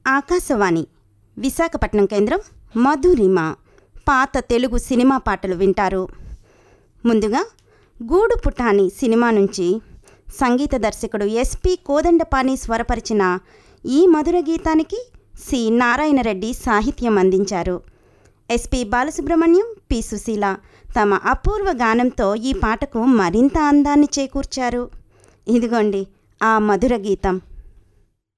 ఆకాశవాణి విశాఖపట్నం కేంద్రం మధురిమ పాత తెలుగు సినిమా పాటలు వింటారు. ముందుగా గూడు పుటాని సినిమా నుంచి సంగీత దర్శకుడు ఎస్పి కోదండపాణి స్వరపరిచిన ఈ మధుర గీతానికి సి నారాయణరెడ్డి సాహిత్యం అందించారు. ఎస్పి బాలసుబ్రహ్మణ్యం, పి సుశీల తమ అపూర్వ గానంతో ఈ పాటకు మరింత అందాన్ని చేకూర్చారు. ఇదిగోండి ఆ మధుర గీతం.